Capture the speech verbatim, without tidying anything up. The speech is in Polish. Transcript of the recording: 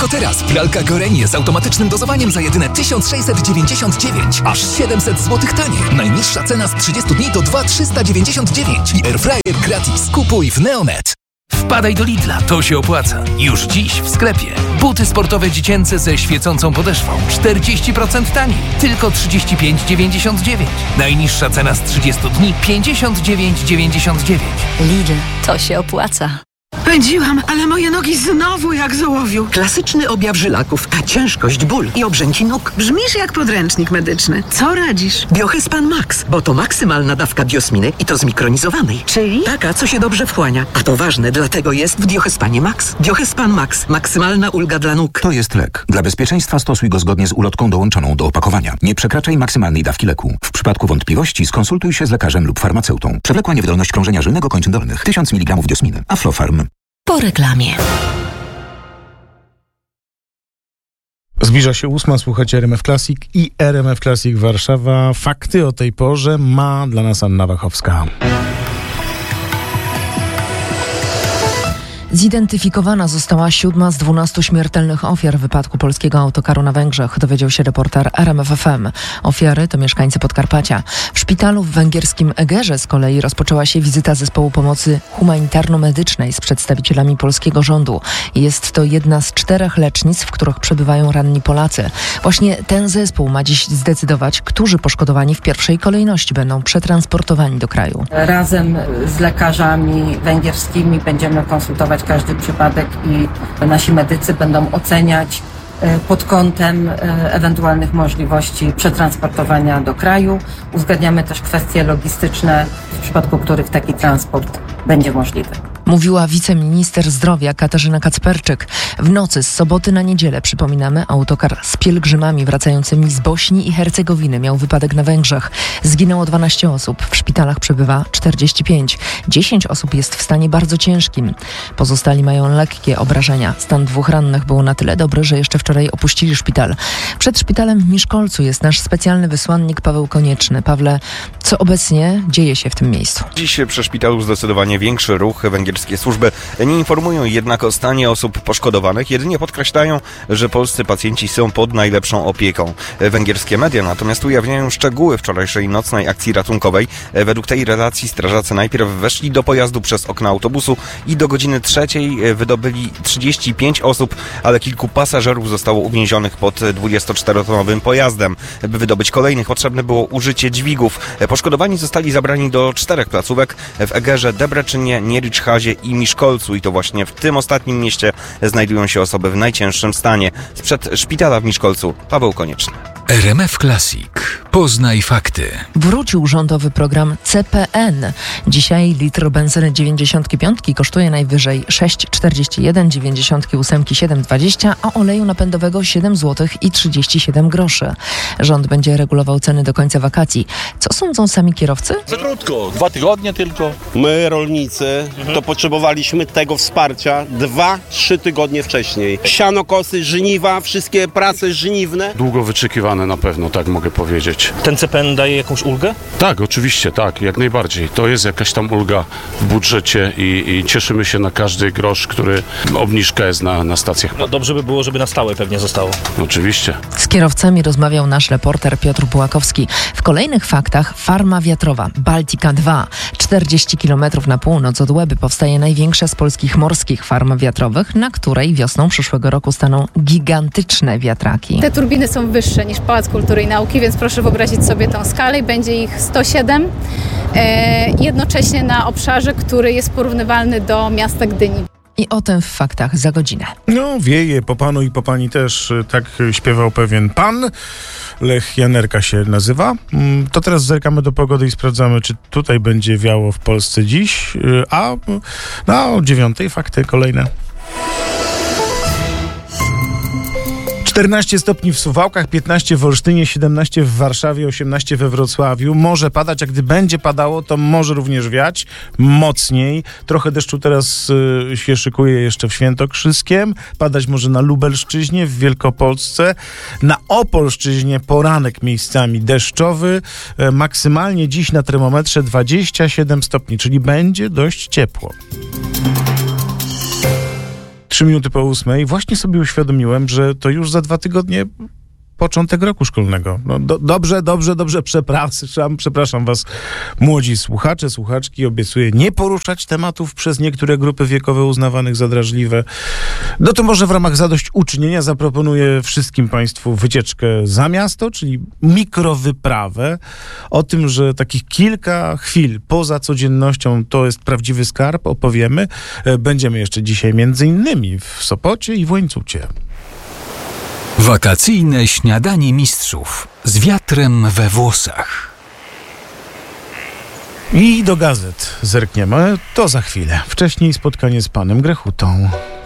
Tylko teraz pralka Gorenie z automatycznym dozowaniem za jedyne tysiąc sześćset dziewięćdziesiąt dziewięć. Aż siedemset złotych taniej. Najniższa cena z trzydziestu dni to dwa tysiące trzysta dziewięćdziesiąt dziewięć. I airfryer gratis. Kupuj w Neonet. Wpadaj do Lidla, to się opłaca. Już dziś w sklepie. Buty sportowe dziecięce ze świecącą podeszwą. czterdzieści procent taniej. Tylko trzydzieści pięć dziewięćdziesiąt dziewięć. Najniższa cena z trzydziestu dni pięćdziesiąt dziewięć dziewięćdziesiąt dziewięć. Lidl, to się opłaca. Pędziłam, ale moje nogi znowu jak z ołowiu. Klasyczny objaw żylaków, a ciężkość, ból i obrzęki nóg. Brzmisz jak podręcznik medyczny. Co radzisz? Biohyspan Max, bo to maksymalna dawka diosminy i to zmikronizowanej. Czyli? Taka, co się dobrze wchłania. A to ważne, dlatego jest w Biohyspanie Max. Biohyspan Max. Maksymalna ulga dla nóg. To jest lek. Dla bezpieczeństwa stosuj go zgodnie z ulotką dołączoną do opakowania. Nie przekraczaj maksymalnej dawki leku. W przypadku wątpliwości skonsultuj się z lekarzem lub farmaceutą. Przewlekła niewydolność krążenia żylnego kończyn dolnych. tysiąc miligramów diosminy. Aflofarm. Po reklamie. Zbliża się ósma, słuchacie R M F Classic i R M F Classic Warszawa. Fakty o tej porze ma dla nas Anna Wachowska. Zidentyfikowana została siódma z dwunastu śmiertelnych ofiar wypadku polskiego autokaru na Węgrzech, dowiedział się reporter R M F F M. Ofiary to mieszkańcy Podkarpacia. W szpitalu w węgierskim Egerze z kolei rozpoczęła się wizyta zespołu pomocy humanitarno-medycznej z przedstawicielami polskiego rządu. Jest to jedna z czterech lecznic, w których przebywają ranni Polacy. Właśnie ten zespół ma dziś zdecydować, którzy poszkodowani w pierwszej kolejności będą przetransportowani do kraju. Razem z lekarzami węgierskimi będziemy konsultować każdy przypadek i nasi medycy będą oceniać pod kątem ewentualnych możliwości przetransportowania do kraju. Uzgadniamy też kwestie logistyczne, w przypadku których taki transport będzie możliwy. Mówiła wiceminister zdrowia Katarzyna Kacperczyk. W nocy z soboty na niedzielę, przypominamy, autokar z pielgrzymami wracającymi z Bośni i Hercegowiny miał wypadek na Węgrzech. Zginęło dwanaście osób, w szpitalach przebywa czterdzieści pięć. dziesięć osób jest w stanie bardzo ciężkim. Pozostali mają lekkie obrażenia. Stan dwóch rannych był na tyle dobry, że jeszcze wczoraj opuścili szpital. Przed szpitalem w Miszkolcu jest nasz specjalny wysłannik Paweł Konieczny. Pawle, co obecnie dzieje się w tym miejscu? Dziś przy szpitalu zdecydowanie większy ruch. Węgierskie służby nie informują jednak o stanie osób poszkodowanych, jedynie podkreślają, że polscy pacjenci są pod najlepszą opieką. Węgierskie media natomiast ujawniają szczegóły wczorajszej nocnej akcji ratunkowej. Według tej relacji strażacy najpierw weszli do pojazdu przez okna autobusu i do godziny trzeciej wydobyli trzydzieści pięć osób, ale kilku pasażerów zostało uwięzionych pod dwudziestoczterotonowym pojazdem. By wydobyć kolejnych, potrzebne było użycie dźwigów. Poszkodowani zostali zabrani do czterech placówek w Egerze, Debreczynie, Niericzhazie i Miszkolcu i to właśnie w tym ostatnim mieście znajdują się osoby w najcięższym stanie. Sprzed szpitala w Miszkolcu Paweł Konieczny. R M F Classic. Poznaj fakty. Wrócił rządowy program C P N. Dzisiaj litr benzyny dziewięćdziesiąt pięć kosztuje najwyżej sześć czterdzieści jeden, dziewięćdziesiąt osiem siedem dwadzieścia, a oleju napędowego siedem złotych i trzydzieści siedem groszy. Rząd będzie regulował ceny do końca wakacji. Co sądzą sami kierowcy? Za krótko, dwa tygodnie tylko. My, rolnicy, mhm. to potrzebowaliśmy tego wsparcia dwa, trzy tygodnie wcześniej. Sianokosy, żniwa, wszystkie prace żniwne. Długo wyczekiwane na pewno, tak mogę powiedzieć. Ten C P N daje jakąś ulgę? Tak, oczywiście, tak, jak najbardziej. To jest jakaś tam ulga w budżecie i, i cieszymy się na każdy grosz, który obniżka jest na, na stacjach. No dobrze by było, żeby na stałe pewnie zostało. Oczywiście. Z kierowcami rozmawiał nasz reporter Piotr Bułakowski. W kolejnych faktach farma wiatrowa Baltica dwa. czterdzieści kilometrów na północ od Łeby powstaje największa z polskich morskich farm wiatrowych, na której wiosną przyszłego roku staną gigantyczne wiatraki. Te turbiny są wyższe niż Pałac Kultury i Nauki, więc proszę wyobrazić sobie tą skalę i będzie ich sto siedem, e, jednocześnie na obszarze, który jest porównywalny do miasta Gdyni. I o tym w faktach za godzinę. No, wieje po panu i po pani też, tak śpiewał pewien pan. Lech Janerka się nazywa. To teraz zerkamy do pogody i sprawdzamy, czy tutaj będzie wiało w Polsce dziś, a na o dziewiątej fakty kolejne. czternaście stopni w Suwałkach, piętnaście w Olsztynie, siedemnaście w Warszawie, osiemnaście we Wrocławiu. Może padać, a gdy będzie padało, to może również wiać mocniej. Trochę deszczu teraz y, się szykuje jeszcze w Świętokrzyskiem. Padać może na Lubelszczyźnie, w Wielkopolsce. Na Opolszczyźnie poranek miejscami deszczowy. E, maksymalnie dziś na termometrze dwadzieścia siedem stopni, czyli będzie dość ciepło. Trzy minuty po ósmej. Właśnie sobie uświadomiłem, że to już za dwa tygodnie początek roku szkolnego. No, do, dobrze, dobrze, dobrze, przepraszam, przepraszam was, młodzi słuchacze, słuchaczki. Obiecuję nie poruszać tematów przez niektóre grupy wiekowe uznawanych za drażliwe. No to może w ramach zadośćuczynienia zaproponuję wszystkim państwu wycieczkę za miasto, czyli mikrowyprawę. O tym, że takich kilka chwil poza codziennością to jest prawdziwy skarb, opowiemy. Będziemy jeszcze dzisiaj między innymi w Sopocie i w Łańcucie. Wakacyjne śniadanie mistrzów z wiatrem we włosach. I do gazet zerkniemy, to za chwilę. Wcześniej spotkanie z panem Grechutą.